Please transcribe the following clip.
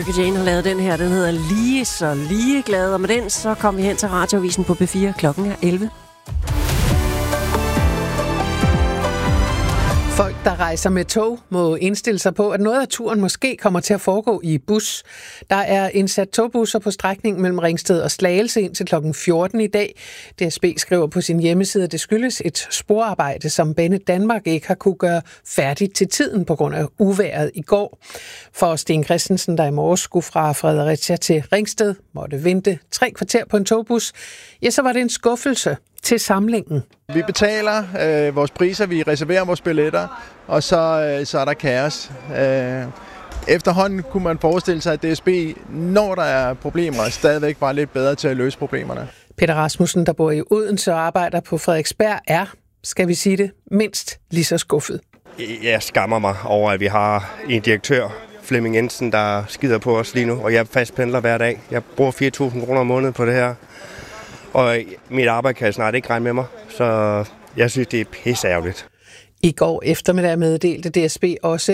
Jane har lavet den her, den hedder Lige så ligeglad, og med den så kommer vi hen til Radioavisen på P4, klokken er 11. Folk, der rejser med tog, må indstille sig på, at noget af turen måske kommer til at foregå i bus. Der er indsat togbusser på strækningen mellem Ringsted og Slagelse indtil kl. 14 i dag. DSB skriver på sin hjemmeside, at det skyldes et sporarbejde, som Bane Danmark ikke har kunne gøre færdigt til tiden på grund af uvejret i går. For Sten Christensen, der i morges skulle fra Fredericia til Ringsted, måtte vente 3 kvarter på en togbus, ja, så var det en skuffelse til samlingen. Vi betaler vores priser, vi reserverer vores billetter, og så er der kaos. Efterhånden kunne man forestille sig, at DSB, når der er problemer, stadigvæk var lidt bedre til at løse problemerne. Peter Rasmussen, der bor i Odense og arbejder på Frederiksberg, er, skal vi sige det, mindst lige så skuffet. Jeg skammer mig over, at vi har en direktør, Flemming Jensen, der skider på os lige nu, og jeg fastpendler hver dag. Jeg bruger 4.000 kroner om måneden på det her. Og mit arbejde kan snart ikke regne med mig, så jeg synes, det er pisseærgerligt. I går eftermiddag meddelte DSB også,